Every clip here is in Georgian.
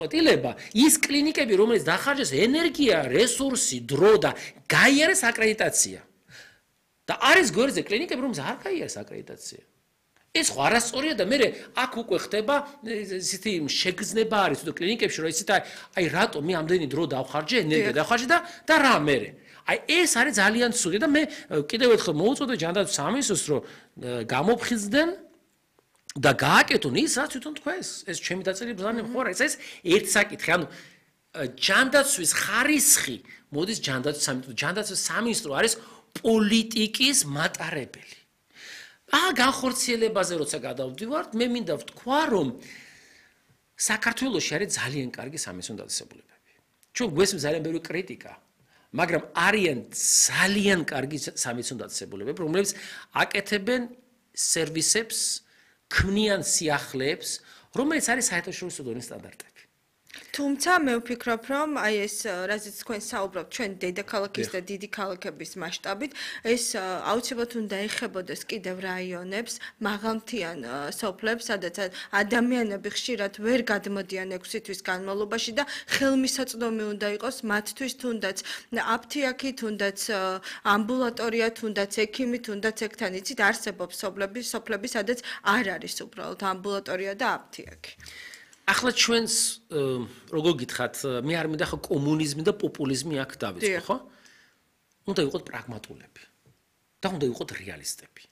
ოტილება ის კლინიკები, რომელიც დახარჯეს ენერგია, რესურსი, დრო და გაიარეს აკრედიტაცია. და არის გვერდზე კლინიკები, რომელსაც არ გაიარეს აკრედიტაცია. ეს ხო არასწორია და მე აქ უკვე ხდება ისეთი შეგრძნება არის თუ კლინიკებში, რომ ისეთი აი რატომ მე ამდენი დრო დავხარჯე, ენერგია დავხარჯე და რა მე. აი ეს არის ძალიან ცუდი და მე კიდევ ერთხელ მოუწოდე ჯანდაცვის სამინისტროს, რომ გამოფხიზდნენ და გააკეთონ ის, რაც თვითონ თქვენს. ეს ჩემი დაწერილი ბრძანები ხო არა, ეს ერთ საკითხი, ანუ ჯანდაცვის ხარისხი, მოდის ჯანდაცვის სამინისტრო არის პოლიტიკის მატარებელი. განხორციელებაზე როცა გადავდივართ, მე მინდა ვთქვა, რომ საქართველოში არის ძალიან კარგი სამეცნიერო დაწესებულებები. ჩვენ გვესმის ძალიან ბევრი კრიტიკა, მაგრამ არიან ძალიან კარგი სამეცნიერო დაწესებულებები, რომლებიც აკეთებენ სერვისებს, ქმნიან სიახლეებს, რომელიც არის საერთაშორისო დონის სტანდარტები. თუმცა მე ვფიქრობ, რომ აი ეს რაზეც თქვენ საუბრობთ, ჩვენ დედაქალაქის და დიდი ქალაქების მასშტაბით, ეს აუცილებლად უნდა ეხებოდეს კიდევ რაიონებს, მაღალმთიან სოფლებს, სადაც ადამიანები ხშირად ვერ გადმოდიან 6 თვის განმავლობაში და ხელმისაწვდომი უნდა იყოს მათთვის თუნდაც აფთიაქი, თუნდაც ამბულატორია, თუნდაც ექიმი, თუნდაც ეგთან იცით არსებობს სოფლები, სადაც არ არის უბრალოდ ამბულატორია და აფთიაქი. ახლა ჩვენს როგორ გითხრათ, მე არ მინდა ხო კომუნიზმი და პოპულიზმი აქ დავიწყო, ხო? უნდა იყოთ პრაგმატულები და უნდა იყოთ რეალისტები.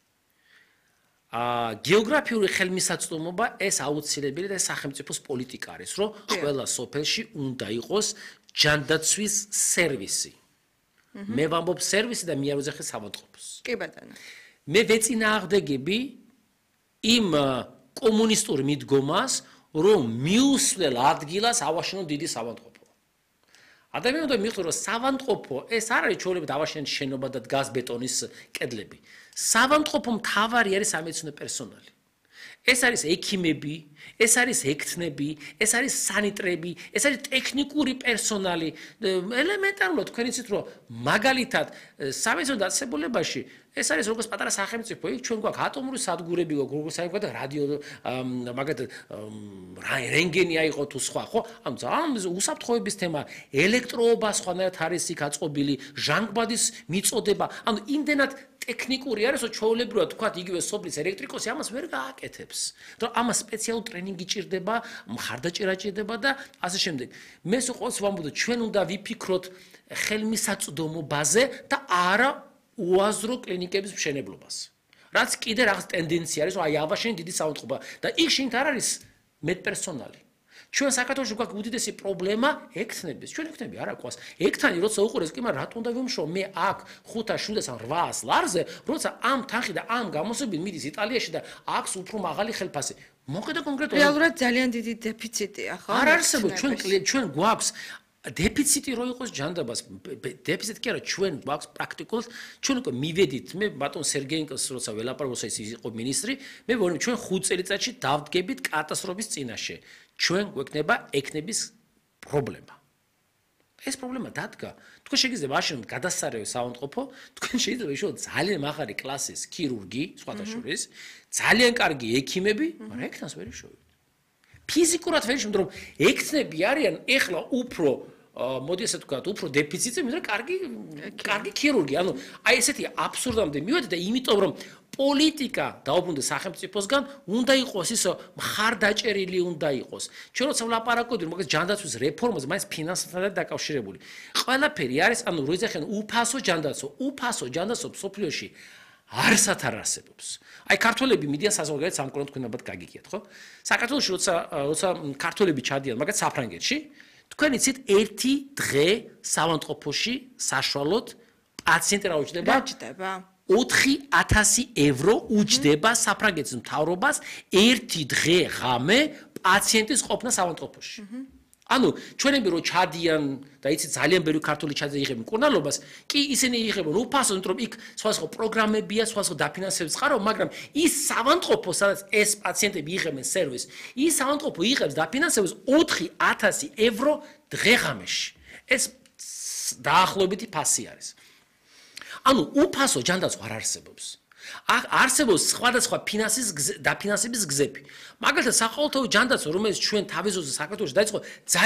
გეოგრაფიული ხელმისაწვდომობა ეს აუცილებელი და სახელმწიფოს პოლიტიკა არის, რომ ყველა სოფელში უნდა იყოს ჯანდაცვის სერვისი. მე ვამბობ სერვისი და მე არ ვეძახი საავადმყოფოს. კი ბატონო. მე ვეწინააღმდეგები იმ კომუნისტურ მიდგომას, რომ მიუსვლელ ადგილას ავაშენონ დიდი საავადმყოფო. ადამიანები უნდა მიხვდეთ, რომ საავადმყოფო ეს არ არის ჩვეულებრივ დავაშენეთ შენობა და დგას ბეტონის კედლები. საავადმყოფო მთავარი არის სამედიცინო პერსონალი. ეს არის ექიმები, ეს არის ექთნები, ეს არის სანიტრები, ეს არის ტექნიკური პერსონალი. ელემენტარულად თქვენ იცით, რომ მაგალითად სამედიცინო დაწესებულებაში ეს არის როგორც პატარა სახელმწიფო, იქ ჩვენ გვაქვს ატომური სადგურები, როგორც საერთოდ რადიო, მაგათ რენტგენი აიყო თუ სხვა, ხო? ანუ ძალიან უსაფრთხოების თემა, ელექტროობა სხვანაირად არის იქ აწყობილი, ჟანგბადის მიწოდება, ანუ იმდენად ტექნიკური არის, რომ ჩვეულებრივად თქვათ იგივე სოფლის ელექტრიკოსი ამას ვერ გააკეთებს. რომ ამას სპეციალური ტრენინგი ჭირდება, მხარდაჭერა ჭირდება და ასე შემდეგ. მე ყოველთვის ვამბობ, ჩვენ უნდა ვიფიქროთ ხელმისაწვდომობაზე და არა უაზრო კლინიკების მშენებლობას. რაც კიდე რაღაც ტენდენცია არის, რომ აი ავაშენ დიდი საავადმყოფო და იქ შინთ არ არის მედპერსონალი. ჩვენ საქართველოში გვაქვს უდიდესი პრობლემა ექთნების. ჩვენ ექთნები არ აკვას. ექთანი როცა უყურეს, კი მაგრამ რატომ უნდა ვიმშო მე აქ 500-700 ლარზე, როცა ამ თანხი და ამ გამოსებით მიდის იტალიაში და აქვს უფრო მაღალი ხელფასი. მოყიდა კონკრეტულად რეალურად ძალიან დიდი დეფიციტია, ხო? არ არსებობს ჩვენ გვაქვს დეფიციტი რო იყოს ჯანდაბას, დეფიციტი კი არა, ჩვენ გვაქვს პრაქტიკულად, ჩვენ უკვე მივედით, მე ბატონ სერგეინკოს როცა ველაპარაკე, ის იყო მინისტრი, მე ვonime ჩვენ 5 წელიწადში დავდგებით კატასტროფის წინაშე. ჩვენ გვექნება ექნების პრობლემა. ეს პრობლემა დადგა. თქვენ შეგიძლია მაშინ გადასარევი საავადმყოფო, თქვენ შეიძლება ისო ძალიან მაღალი კლასის ქირურგი, სხვათა შორის, ძალიან კარგი ექიმები, მაგრამ ექნას ვერ იშოვით. ფიზიკურად ვერ იშოვით, რომ ექნები არიან ეხლა უფრო მოდი ასე ვთქვათ, უფრო დეფიციტზე, მაგრამ კარგი ქირურგი. ანუ აი ესეთი აბსურდამდე მივედი და იმიტომ რომ პოლიტიკა დაუბრუნდა სახელმწიფოსგან, უნდა იყოს ისო მხარდაჭერილი უნდა იყოს. ჩვენ როცა ვლაპარაკობთ, მაგას ჯანდაცვის რეფორმაზე, მაინც ფინანსთან დაკავშირებული. ყველაფერი არის, ანუ რო იძახენ უფასო ჯანდაცვა სოფლიოში არსად არ არსებობს. აი ქართველები მიდიან საზღვარგარეთ სამკურნალო თქვენ ალბათ გაგიგიათ, ხო? საქართველოში როცა ქართველები ჩადიან, მაგათ საფრანგეთში, თქვენ იცით ერთი დღე საავადმყოფოში საშუალოდ პაციენტი რა უჯდება? 4,000 евро უჯდება საფრანგეთის მთავრობას ერთი დღე ღამე პაციენტის ყოფნა საავადმყოფოში. ანუ ჩვენები რო ჩადიან და იცით ძალიან ბევრი ქართული ჩადიან იღებენ მკურნალობას, კი ისინი იღებენ უფასო, იმიტომ რომ იქ სხვადასხვა პროგრამებია, სხვადასხვა დაფინანსების წყარო, მაგრამ ის საავადმყოფო, სადაც ეს პაციენტები იღებენ სერვისს, ის საავადმყოფო იღებს დაფინანსებას 4,000 евро დღეღამეში. ეს დაახლოებითი ფასი არის. ანუ უფასო ჯანდაცვა არ არსებობს. არსებობს სხვადასხვა დაფინანსების გზები. მაგალითად, საყოველთაო ჯანდაცვა, რომელიც ჩვენ თავის ზოზე საქართველოში დაიწყო,